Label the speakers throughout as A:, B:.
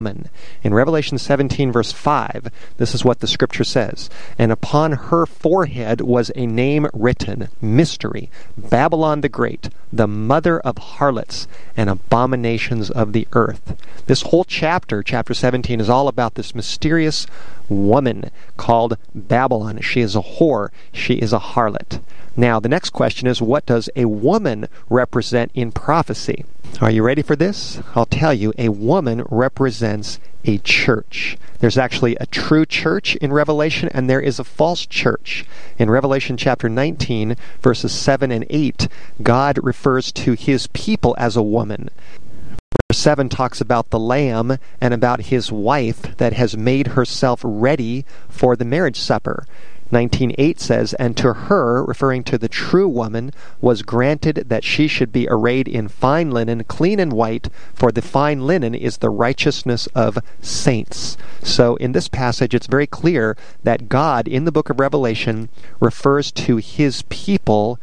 A: In Revelation 17, verse 5, this is what the scripture says. And upon her forehead was a name written, Mystery, Babylon the Great, the mother of harlots and abominations of the earth. This whole chapter, chapter 17, is all about this mysterious woman called Babylon. She is a whore. She is a harlot. Now, the next question is, what does a woman represent in prophecy? Are you ready for this? I'll tell you, a woman represents a church. There's actually a true church in Revelation, and there is a false church. In Revelation chapter 19, verses 7 and 8, God refers to his people as a woman. Verse 7 talks about the Lamb and about his wife that has made herself ready for the marriage supper. 19:8 says, And to her, referring to the true woman, was granted that she should be arrayed in fine linen, clean and white, for the fine linen is the righteousness of saints. So in this passage, it's very clear that God, in the book of Revelation, refers to his people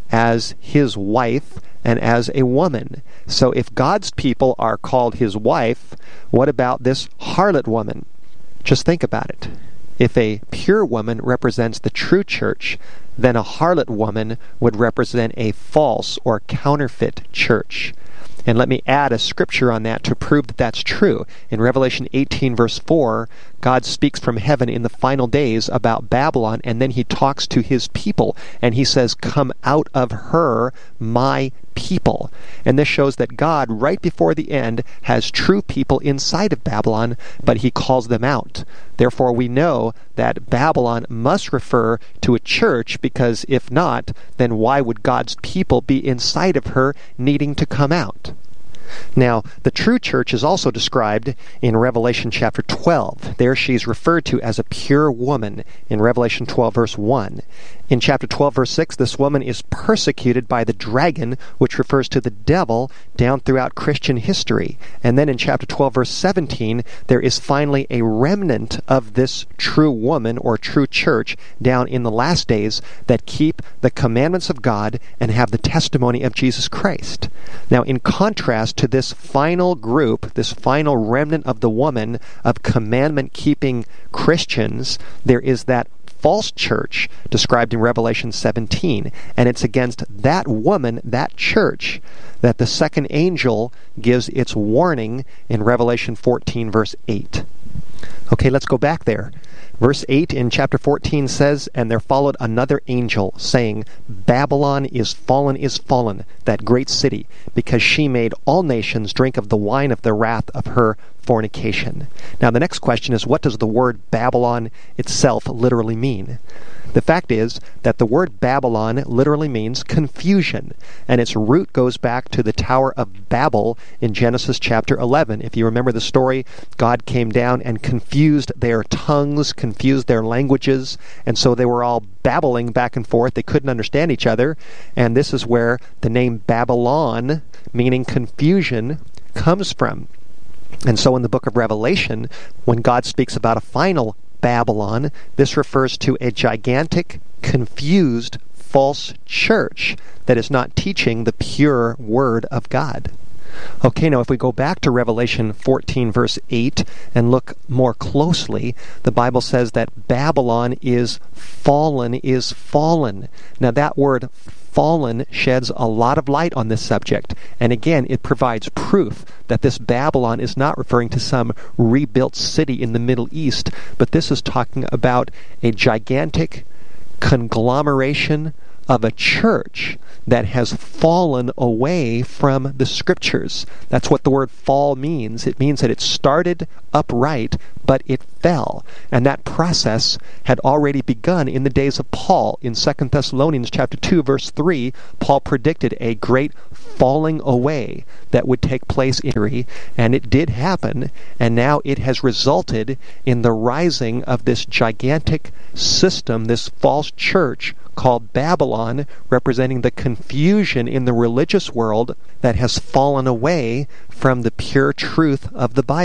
A: as his wife and as a woman. So if God's people are called his wife, what about this harlot woman? Just think about it. If a pure woman represents the true church, then a harlot woman would represent a false or counterfeit church. And let me add a scripture on that to prove that that's true. In Revelation 18, verse 4, God speaks from heaven in the final days about Babylon, and then he talks to his people, and he says, Come out of her, my people. And this shows that God, right before the end, has true people inside of Babylon, but he calls them out. Therefore, we know that Babylon must refer to a church, because if not, then why would God's people be inside of her needing to come out? Now, the true church is also described in Revelation chapter 12. There she's referred to as a pure woman in Revelation 12, verse 1. In chapter 12, verse 6, this woman is persecuted by the dragon, which refers to the devil, down throughout Christian history. And then in chapter 12, verse 17, there is finally a remnant of this true woman or true church down in the last days that keep the commandments of God and have the testimony of Jesus Christ. Now, in contrast to this final group, this final remnant of the woman of commandment-keeping Christians, there is that false church described in Revelation 17, and it's against that woman, that church, that the second angel gives its warning in Revelation 14, verse 8. Okay, let's go back there. Verse 8 in chapter 14 says, And there followed another angel, saying, Babylon is fallen, that great city, because she made all nations drink of the wine of the wrath of her fornication. Now the next question is, what does the word Babylon itself literally mean? The fact is that the word Babylon literally means confusion, and its root goes back to the Tower of Babel in Genesis chapter 11. If you remember the story, God came down and confused their tongues, confused their languages, and so they were all babbling back and forth. They couldn't understand each other, and this is where the name Babylon, meaning confusion, comes from. And so in the book of Revelation, when God speaks about a final Babylon, this refers to a gigantic, confused, false church that is not teaching the pure Word of God. Okay, now if we go back to Revelation 14, verse 8, and look more closely, the Bible says that Babylon is fallen, is fallen. Now that word fallen sheds a lot of light on this subject, and again, it provides proof that this Babylon is not referring to some rebuilt city in the Middle East, but this is talking about a gigantic conglomeration of a church that has fallen away from the Scriptures. That's what the word fall means. It means that it started upright, but it fell. And that process had already begun in the days of Paul. In 2 Thessalonians chapter 2, verse 3, Paul predicted a great falling away that would take place in history, and it did happen, and now it has resulted in the rising of this gigantic system, this false church called Babylon, representing the confusion in the religious world that has fallen away from the pure truth of the Bible.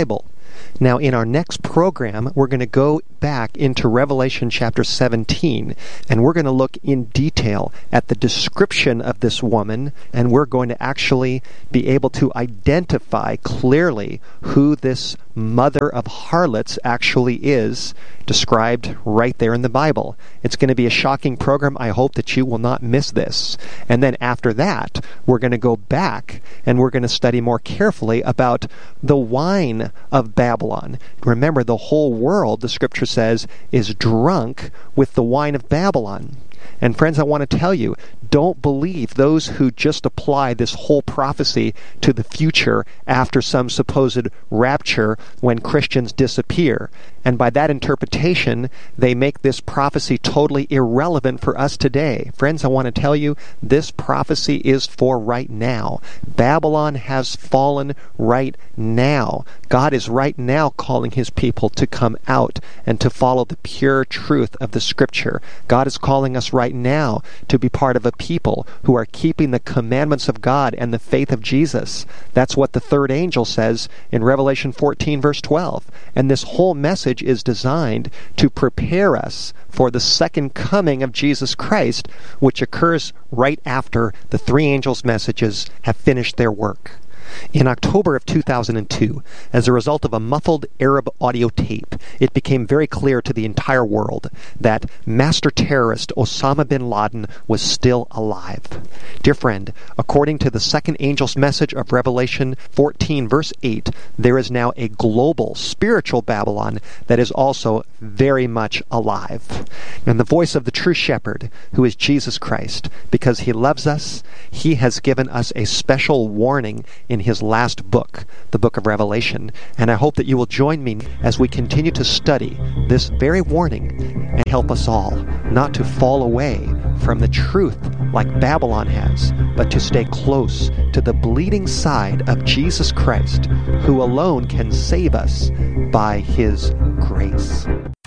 A: Now, in our next program, we're going to go back into Revelation chapter 17, and we're going to look in detail at the description of this woman, and we're going to actually be able to identify clearly who this mother of harlots actually is, described right there in the Bible. It's going to be a shocking program. I hope that you will not miss this. And then after that, we're going to go back and we're going to study more carefully about the wine of Babylon. Remember, the whole world, the scripture says, is drunk with the wine of Babylon. And friends, I want to tell you, don't believe those who just apply this whole prophecy to the future after some supposed rapture when Christians disappear. And by that interpretation, they make this prophecy totally irrelevant for us today. Friends, I want to tell you, this prophecy is for right now. Babylon has fallen right now. God is right now calling his people to come out and to follow the pure truth of the scripture. God is calling us right now to be part of a people who are keeping the commandments of God and the faith of Jesus. That's what the third angel says in Revelation 14 verse 12. And this whole message is designed to prepare us for the second coming of Jesus Christ, which occurs right after the three angels' messages have finished their work. In October of 2002, as a result of a muffled Arab audio tape, it became very clear to the entire world that master terrorist Osama bin Laden was still alive. Dear friend, according to the second angel's message of Revelation 14 verse 8, there is now a global spiritual Babylon that is also very much alive. And the voice of the true shepherd, who is Jesus Christ, because he loves us, he has given us a special warning in his last book, the book of Revelation. And I hope that you will join me as we continue to study this very warning and help us all not to fall away from the truth like Babylon has, but to stay close to the bleeding side of Jesus Christ, who alone can save us by his grace.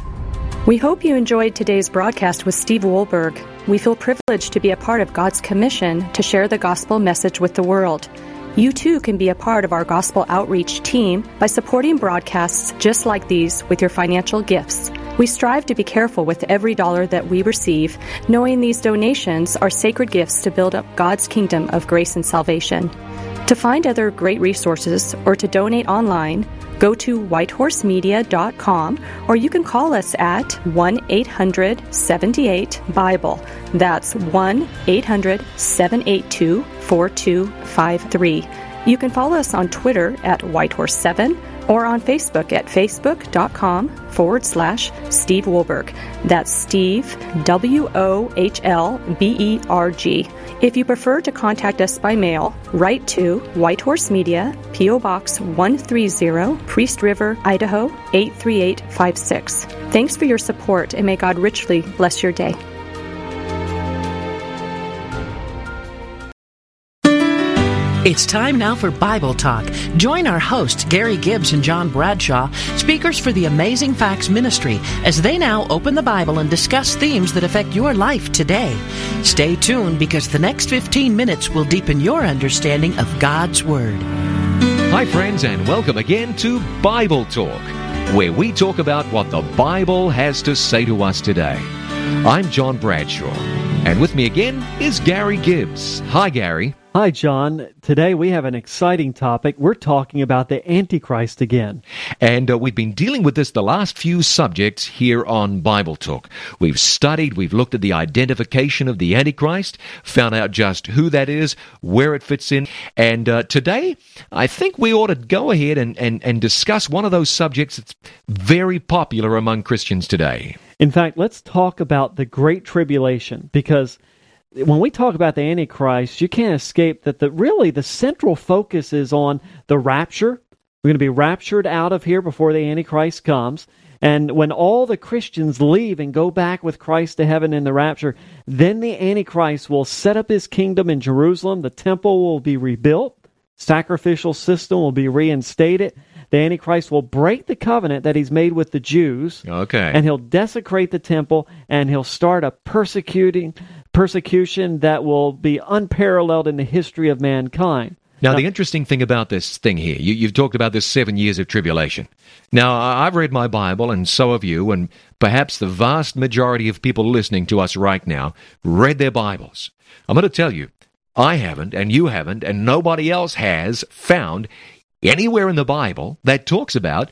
B: We hope you enjoyed today's broadcast with Steve Wohlberg. We feel privileged to be a part of God's commission to share the gospel message with the world. You too can be a part of our gospel outreach team by supporting broadcasts just like these with your financial gifts. We strive to be careful with every dollar that we receive, knowing these donations are sacred gifts to build up God's kingdom of grace and salvation. To find other great resources or to donate online, go to whitehorsemedia.com, or you can call us at 1-800-78-BIBLE. That's 1-800-782-4253. You can follow us on Twitter at Whitehorse7 or on Facebook at facebook.com/Steve Wohlberg. That's Steve, Wohlberg. If you prefer to contact us by mail, write to White Horse Media, P.O. Box 130, Priest River, Idaho 83856. Thanks for your support, and may God richly bless your day.
C: It's time now for Bible Talk. Join our hosts, Gary Gibbs and John Bradshaw, speakers for the Amazing Facts Ministry, as they now open the Bible and discuss themes that affect your life today. Stay tuned, because the next 15 minutes will deepen your understanding of God's Word.
D: Hi, friends, and welcome again to Bible Talk, where we talk about what the Bible has to say to us today. I'm John Bradshaw, and with me again is Gary Gibbs. Hi, Gary.
E: Hi, John. Today we have an exciting topic. We're talking about the Antichrist again.
D: And we've been dealing with this the last few subjects here on Bible Talk. We've studied, we've looked at the identification of the Antichrist, found out just who that is, where it fits in. And today, I think we ought to go ahead and discuss one of those subjects that's very popular among Christians today.
E: In fact, let's talk about the Great Tribulation, because when we talk about the Antichrist, you can't escape that the central focus is on the rapture. We're going to be raptured out of here before the Antichrist comes. And when all the Christians leave and go back with Christ to heaven in the rapture, then the Antichrist will set up his kingdom in Jerusalem. The temple will be rebuilt. Sacrificial system will be reinstated. The Antichrist will break the covenant that he's made with the Jews.
D: Okay.
E: And he'll desecrate the temple, and he'll start a persecution that will be unparalleled in the history of mankind.
D: Now, the interesting thing about this thing here, you've talked about this 7 years of tribulation. Now, I've read my Bible, and so have you, and perhaps the vast majority of people listening to us right now read their Bibles. I'm going to tell you, I haven't, and you haven't, and nobody else has found anywhere in the Bible that talks about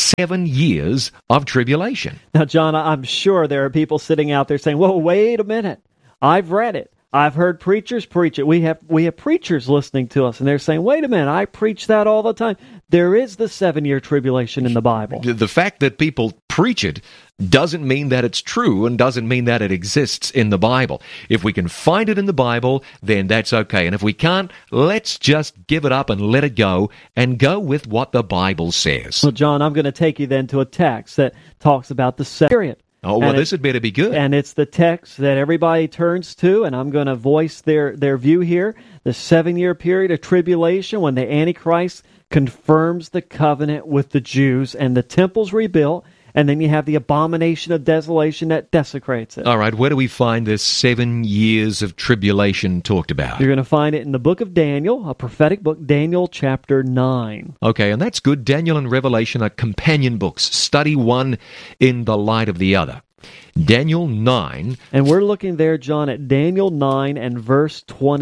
D: 7 years of tribulation.
E: Now, John, I'm sure there are people sitting out there saying, "Well, wait a minute. I've read it. I've heard preachers preach it. We have preachers listening to us, and they're saying, wait a minute, I preach that all the time." There is the 7-year tribulation in the Bible.
D: The fact that people preach it doesn't mean that it's true and doesn't mean that it exists in the Bible. If we can find it in the Bible, then that's okay. And if we can't, let's just give it up and let it go and go with what the Bible says.
E: Well, John, I'm going to take you then to a text that talks about the 7 period.
D: Oh, well, this had better be good.
E: And it's the text that everybody turns to, and I'm going to voice their view here. The 7-year period of tribulation when the Antichrist confirms the covenant with the Jews, and the temple's rebuilt, and then you have the abomination of desolation that desecrates it.
D: All right, where do we find this 7 years of tribulation talked about?
E: You're going to find it in the book of Daniel, a prophetic book, Daniel chapter 9.
D: Okay, and that's good. Daniel and Revelation are companion books. Study one in the light of the other. Daniel 9.
E: And we're looking there, John, at Daniel 9 and verse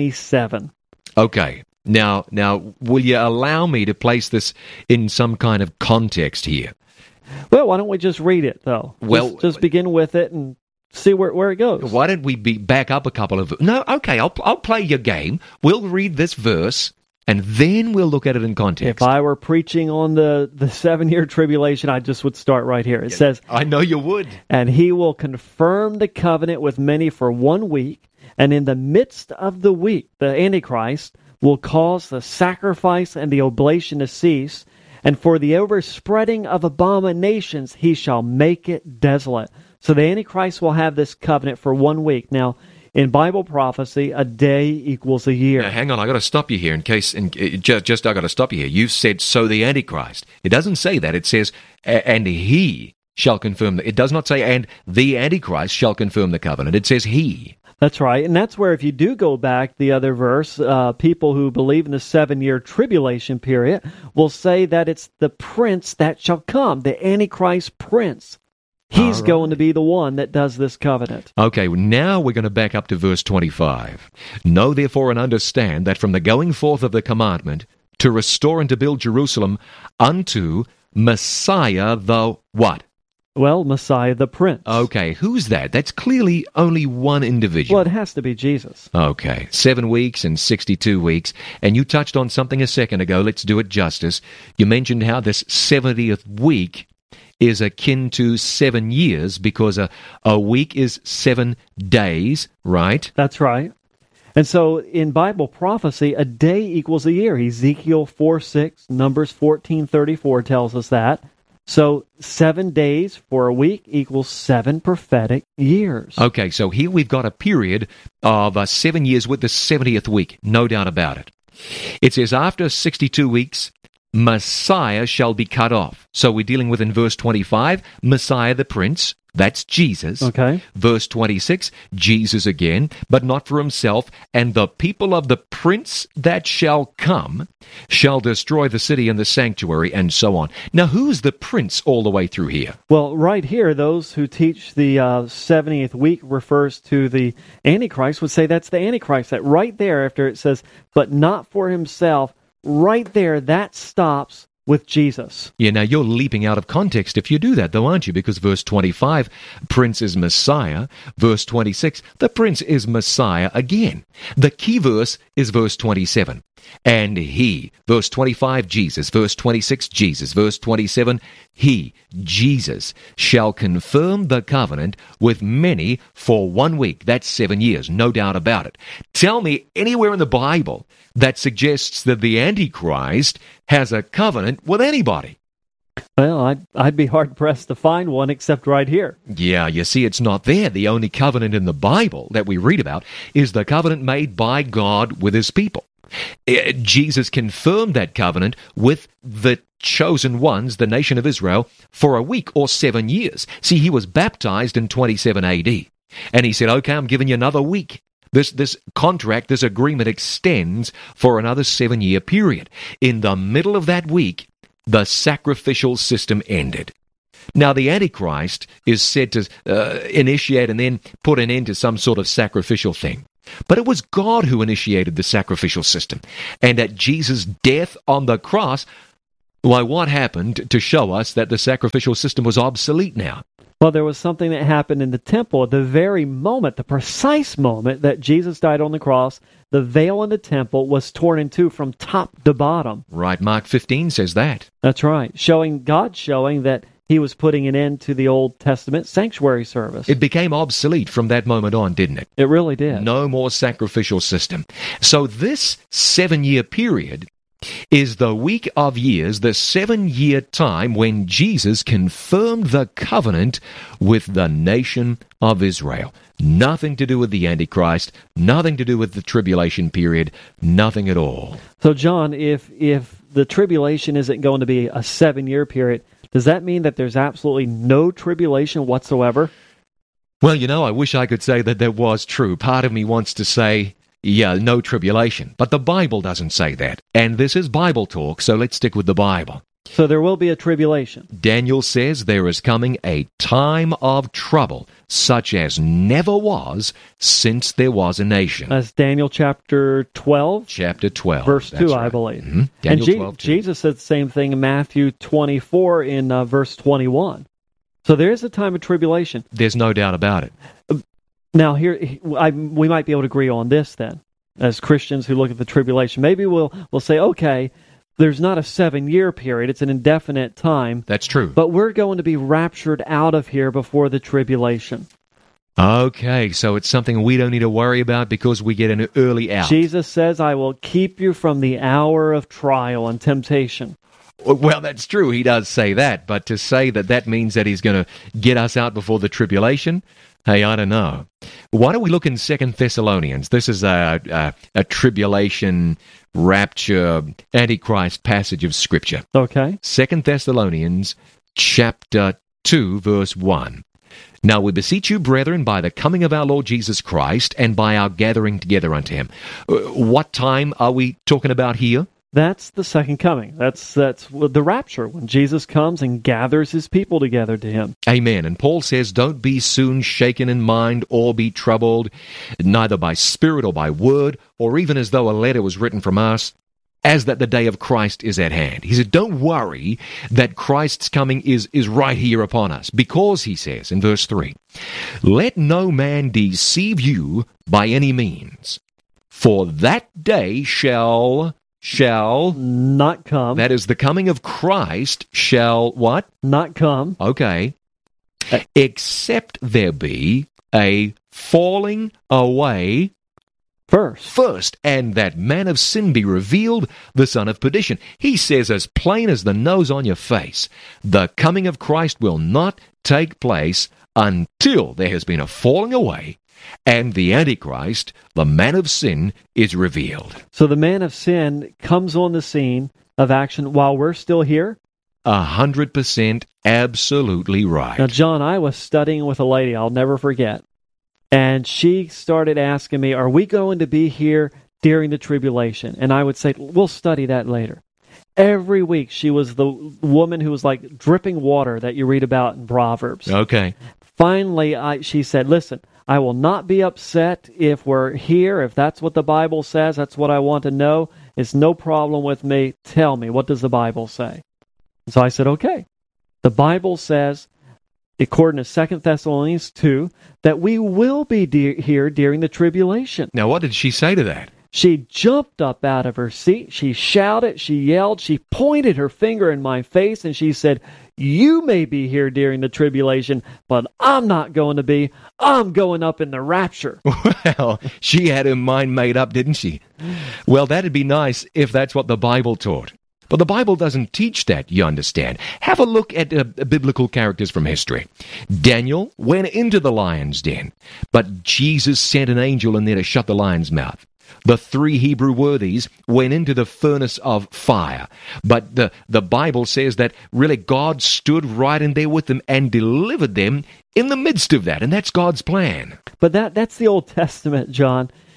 E: 27.
D: Okay. Now, will you allow me to place this in some kind of context here?
E: Well, why don't we just read it, though?
D: Well,
E: just begin with it and see where it goes.
D: Why don't we back up a couple of... No, okay, I'll play your game. We'll read this verse, and then we'll look at it in context.
E: If I were preaching on the 7-year tribulation, I just would start right here. It says...
D: I know you would.
E: "And he will confirm the covenant with many for 1 week, and in the midst of the week, the Antichrist will cause the sacrifice and the oblation to cease, and for the overspreading of abominations he shall make it desolate." So the Antichrist will have this covenant for 1 week. Now, in Bible prophecy, a day equals a year.
D: Now, hang on, I got to stop you here I got to stop you here. You said, "so the Antichrist." It doesn't say that. It says, "and he shall confirm." It does not say, "and the Antichrist shall confirm the covenant." It says, "he."
E: That's right. And that's where, if you do go back the other verse, people who believe in the 7-year tribulation period will say that it's the prince that shall come, the Antichrist prince. He's going to be the one that does this covenant.
D: Okay, now we're going to back up to verse 25. "Know therefore and understand that from the going forth of the commandment to restore and to build Jerusalem unto Messiah the" what?
E: Well, Messiah the Prince.
D: Okay, who's that? That's clearly only one individual.
E: Well, it has to be Jesus.
D: Okay, 7 weeks and 62 weeks. And you touched on something a second ago. Let's do it justice. You mentioned how this 70th week is akin to 7 years because a week is 7 days, right?
E: That's right. And so in Bible prophecy, a day equals a year. Ezekiel 4:6, Numbers 14:34 tells us that. So 7 days for a week equals 7 prophetic years.
D: Okay, so here we've got a period of 7 years with the 70th week, no doubt about it. It says, "After 62 weeks, Messiah shall be cut off." So we're dealing with, in verse 25, Messiah the Prince. That's Jesus.
E: Okay.
D: Verse 26, Jesus again, but not for himself. "And the people of the prince that shall come shall destroy the city and the sanctuary," and so on. Now, who's the prince all the way through here?
E: Well, right here, those who teach the 70th week refers to the Antichrist would say that's the Antichrist. That right there, after it says, "but not for himself," right there, that stops with Jesus.
D: Yeah, now you're leaping out of context if you do that, though, aren't you? Because verse 25, Prince is Messiah. Verse 26, the Prince is Messiah again. The key verse is verse 27. "And he," verse 25, Jesus. Verse 26, Jesus. Verse 27, he, Jesus, "shall confirm the covenant with many for 1 week." That's 7 years, no doubt about it. Tell me anywhere in the Bible that suggests that the Antichrist has a covenant with anybody.
E: Well, I'd be hard-pressed to find one except right here.
D: Yeah, you see, it's not there. The only covenant in the Bible that we read about is the covenant made by God with his people. Jesus confirmed that covenant with the chosen ones, the nation of Israel, for a week or 7 years. See, he was baptized in 27 AD. And he said, "Okay, I'm giving you another week. This contract, this agreement extends for another 7-year period. In the middle of that week, the sacrificial system ended. Now, the Antichrist is said to initiate and then put an end to some sort of sacrificial thing. But it was God who initiated the sacrificial system. And at Jesus' death on the cross, why, what happened to show us that the sacrificial system was obsolete now?
E: Well, there was something that happened in the temple at the very moment, the precise moment that Jesus died on the cross. The veil in the temple was torn in two from top to bottom.
D: Right, Mark 15 says that.
E: That's right. God showing that he was putting an end to the Old Testament sanctuary service.
D: It became obsolete from that moment on, didn't it?
E: It really did.
D: No more sacrificial system. So this 7-year period is the week of years, the 7-year time when Jesus confirmed the covenant with the nation of Israel. Nothing to do with the Antichrist, nothing to do with the tribulation period, nothing at all.
E: So, John, if the tribulation isn't going to be a 7-year period, does that mean that there's absolutely no tribulation whatsoever?
D: Well, I wish I could say that that was true. Part of me wants to say, yeah, no tribulation. But the Bible doesn't say that. And this is Bible talk, so let's stick with the Bible.
E: So there will be a tribulation.
D: Daniel says there is coming a time of trouble, such as never was since there was a nation.
E: That's Daniel chapter 12?
D: Chapter 12.
E: Verse 2, right. I believe.
D: Mm-hmm. Daniel
E: and
D: 12,
E: Jesus said the same thing in Matthew 24 in verse 21. So there is a time of tribulation.
D: There's no doubt about it.
E: Now, we might be able to agree on this then, as Christians who look at the tribulation. Maybe we'll say, okay, there's not a 7-year period. It's an indefinite time.
D: That's true.
E: But we're going to be raptured out of here before the tribulation.
D: Okay, so it's something we don't need to worry about because we get an early out.
E: Jesus says, I will keep you from the hour of trial and temptation.
D: Well, that's true. He does say that. But to say that means that he's going to get us out before the tribulation, hey, I don't know. Why don't we look in 2 Thessalonians? This is a tribulation, rapture, Antichrist passage of Scripture.
E: Okay.
D: 2 Thessalonians chapter 2, verse 1. Now we beseech you, brethren, by the coming of our Lord Jesus Christ, and by our gathering together unto him. What time are we talking about here?
E: That's the second coming. That's the rapture, when Jesus comes and gathers his people together to him.
D: Amen. And Paul says, don't be soon shaken in mind or be troubled, neither by spirit or by word, or even as though a letter was written from us, as that the day of Christ is at hand. He said, don't worry that Christ's coming is right here upon us, because, he says in verse 3, let no man deceive you by any means, for that day shall
E: not come.
D: That is, the coming of Christ shall what?
E: Not come.
D: Okay. Except there be a falling away first, and that man of sin be revealed, the son of perdition. He says as plain as the nose on your face, the coming of Christ will not take place until there has been a falling away, and the Antichrist, the man of sin, is revealed.
E: So the man of sin comes on the scene of action while we're still here?
D: 100% absolutely right.
E: Now, John, I was studying with a lady I'll never forget, and she started asking me, are we going to be here during the tribulation? And I would say, we'll study that later. Every week, she was the woman who was like dripping water that you read about in Proverbs.
D: Okay.
E: Finally, she said, listen, I will not be upset if we're here. If that's what the Bible says, that's what I want to know. It's no problem with me. Tell me, what does the Bible say? So I said, okay. The Bible says, according to 2 Thessalonians 2, that we will be here during the tribulation.
D: Now, what did she say to that?
E: She jumped up out of her seat. She shouted. She yelled. She pointed her finger in my face, and she said, you may be here during the tribulation, but I'm not going to be. I'm going up in the rapture.
D: Well, she had her mind made up, didn't she? Well, that'd be nice if that's what the Bible taught. But the Bible doesn't teach that, you understand. Have a look at biblical characters from history. Daniel went into the lion's den, but Jesus sent an angel in there to shut the lion's mouth. The 3 Hebrew worthies went into the furnace of fire. But the Bible says that really God stood right in there with them and delivered them in the midst of that. And that's God's plan.
E: But that's the Old Testament, John.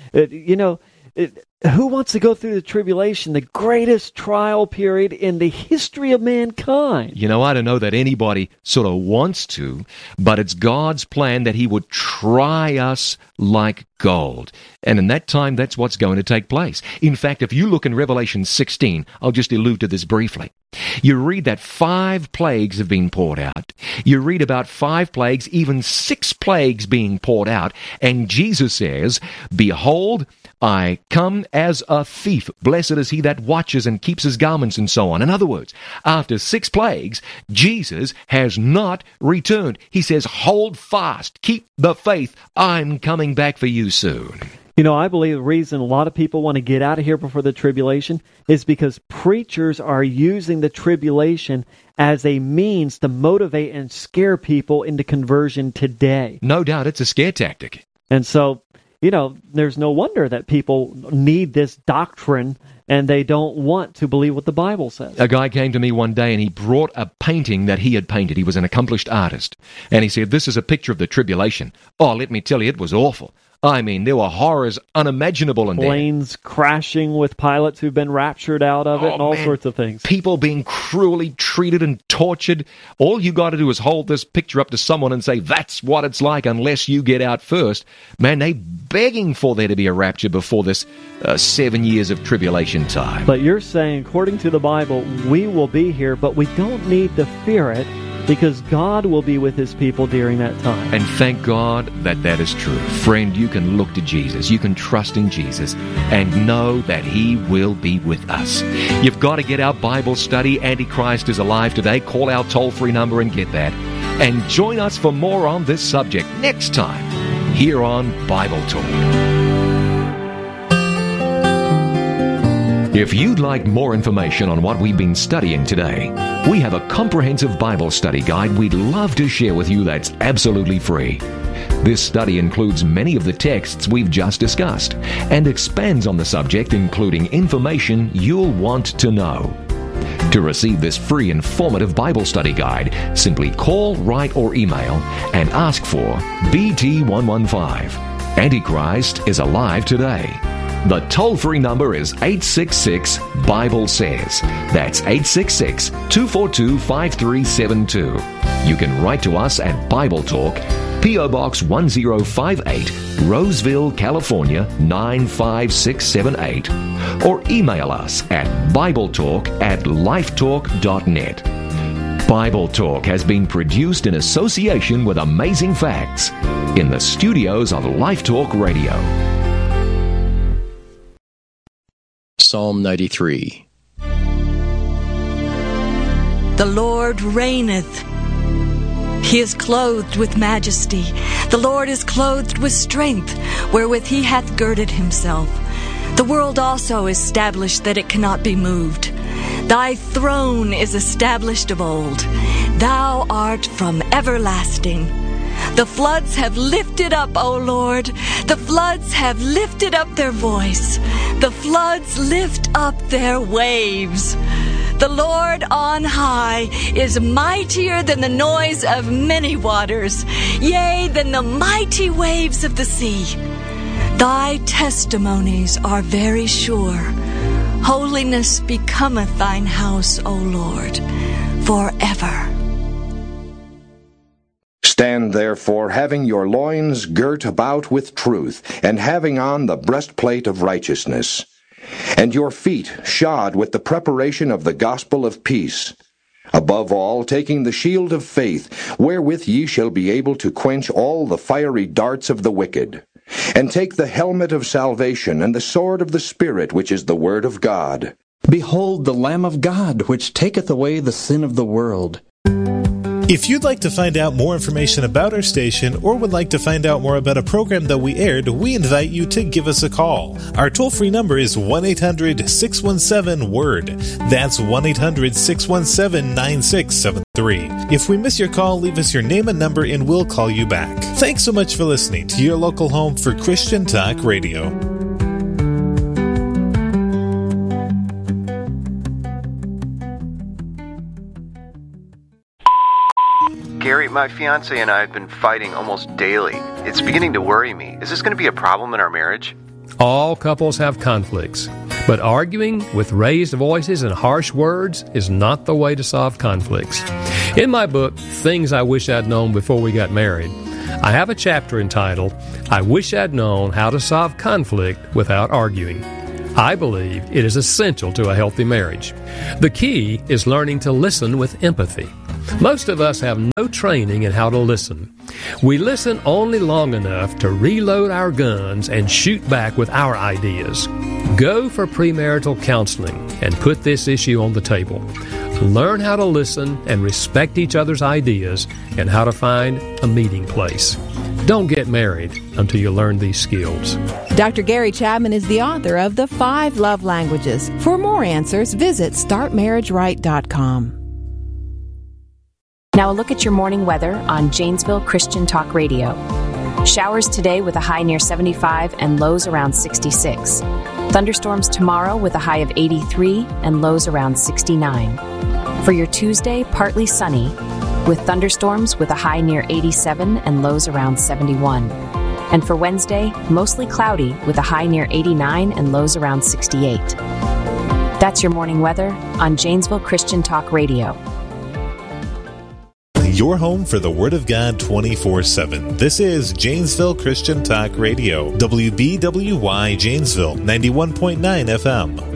E: Who wants to go through the tribulation, the greatest trial period in the history of mankind?
D: I don't know that anybody sort of wants to, but it's God's plan that He would try us like gold. And in that time, that's what's going to take place. In fact, if you look in Revelation 16, I'll just allude to this briefly. You read that 5 plagues have been poured out. You read about 5 plagues, even 6 plagues being poured out. And Jesus says, "Behold, I come as a thief. Blessed is he that watches and keeps his garments," and so on. In other words, after 6 plagues, Jesus has not returned. He says, hold fast, keep the faith. I'm coming back for you soon.
E: I believe the reason a lot of people want to get out of here before the tribulation is because preachers are using the tribulation as a means to motivate and scare people into conversion today.
D: No doubt it's a scare tactic.
E: And so, there's no wonder that people need this doctrine and they don't want to believe what the Bible says.
D: A guy came to me one day and he brought a painting that he had painted. He was an accomplished artist. And he said, "This is a picture of the tribulation." Oh, let me tell you, it was awful. I mean, there were horrors unimaginable in there.
E: Planes crashing with pilots who've been raptured out of it and all sorts of things.
D: People being cruelly treated and tortured. All you got to do is hold this picture up to someone and say, "That's what it's like unless you get out first." Man, they begging for there to be a rapture before this 7 years of tribulation time.
E: But you're saying, according to the Bible, we will be here, but we don't need to fear it, because God will be with His people during that time.
D: And thank God that that is true. Friend, you can look to Jesus. You can trust in Jesus and know that He will be with us. You've got to get our Bible study, Antichrist is Alive Today. Call our toll-free number and get that. And join us for more on this subject next time here on Bible Talk. If you'd like more information on what we've been studying today, we have a comprehensive Bible study guide we'd love to share with you that's absolutely free. This study includes many of the texts we've just discussed and expands on the subject, including information you'll want to know. To receive this free informative Bible study guide, simply call, write, or email and ask for BT115. Antichrist is Alive Today. The toll-free number is 866-BIBLE-SAYS. That's 866-242-5372. You can write to us at Bible Talk, P.O. Box 1058, Roseville, California 95678. Or email us at BibleTalk@lifetalk.net. Bible Talk has been produced in association with Amazing Facts in the studios of Life Talk Radio.
F: Psalm 93.
G: The Lord reigneth. He is clothed with majesty. The Lord is clothed with strength, wherewith He hath girded Himself. The world also is established that it cannot be moved. Thy throne is established of old. Thou art from everlasting. The floods have lifted up, O Lord. The floods have lifted up their voice. The floods lift up their waves. The Lord on high is mightier than the noise of many waters, yea, than the mighty waves of the sea. Thy testimonies are very sure. Holiness becometh thine house, O Lord, forever.
H: Stand therefore, having your loins girt about with truth, and having on the breastplate of righteousness, and your feet shod with the preparation of the gospel of peace. Above all, taking the shield of faith, wherewith ye shall be able to quench all the fiery darts of the wicked. And take the helmet of salvation, and the sword of the Spirit, which is the word of God.
I: Behold the Lamb of God, which taketh away the sin of the world.
J: If you'd like to find out more information about our station or would like to find out more about a program that we aired, we invite you to give us a call. Our toll-free number is 1-800-617-WORD. That's 1-800-617-9673. If we miss your call, leave us your name and number and we'll call you back. Thanks so much for listening to your local home for Christian Talk Radio.
K: Gary, my fiance and I have been fighting almost daily. It's beginning to worry me. Is this going to be a problem in our marriage?
L: All couples have conflicts, but arguing with raised voices and harsh words is not the way to solve conflicts. In my book, Things I Wish I'd Known Before We Got Married, I have a chapter entitled, I Wish I'd Known How to Solve Conflict Without Arguing. I believe it is essential to a healthy marriage. The key is learning to listen with empathy. Most of us have no training in how to listen. We listen only long enough to reload our guns and shoot back with our ideas. Go for premarital counseling and put this issue on the table. Learn how to listen and respect each other's ideas and how to find a meeting place. Don't get married until you learn these skills.
M: Dr. Gary Chapman is the author of The 5 Love Languages. For more answers, visit StartMarriageRight.com.
B: Now a look at your morning weather on Janesville Christian Talk Radio. Showers today with a high near 75 and lows around 66. Thunderstorms tomorrow with a high of 83 and lows around 69. For your Tuesday, partly sunny with thunderstorms with a high near 87 and lows around 71. And for Wednesday, mostly cloudy with a high near 89 and lows around 68. That's your morning weather on Janesville Christian Talk Radio.
J: Your home for the Word of God 24/7. This is Janesville Christian Talk Radio. WBWY Janesville, 91.9 FM.